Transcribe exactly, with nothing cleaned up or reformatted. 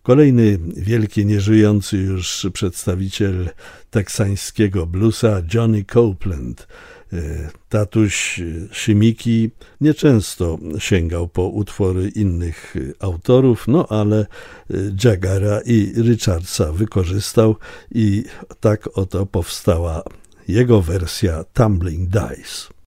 Kolejny wielki, nieżyjący już przedstawiciel teksańskiego bluesa, Johnny Copeland. Tatuś Shimiki nieczęsto sięgał po utwory innych autorów, no ale Jaggara i Richardsa wykorzystał i tak oto powstała jego wersja Tumbling Dice.